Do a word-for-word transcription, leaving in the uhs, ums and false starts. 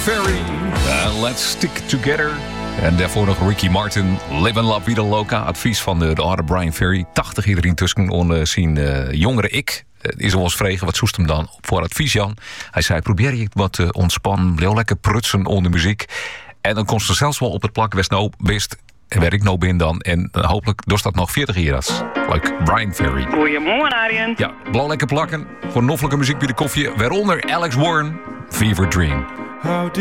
Ferry, uh, Let's Stick Together. En daarvoor nog Ricky Martin, Live and Love Vida Loca. Advies van de, de oude Brian Ferry. tachtig iedereen tussen on zien uh, jongere ik. Uh, is ons vregen, wat zoest hem dan voor advies, Jan? Hij zei, probeer je wat uh, ontspannen, heel lekker prutsen onder muziek. En dan komt ze zelfs wel op het plak, west nou best... En waar ik nou ben dan. En uh, hopelijk doet dat nog veertig jaar. Leuk, Brian Ferry. Goedemorgen, Arjen. Ja, blauw lekker plakken. Voor noffelijke muziek bij de koffie. Waaronder Alex Warren, Fever Dream.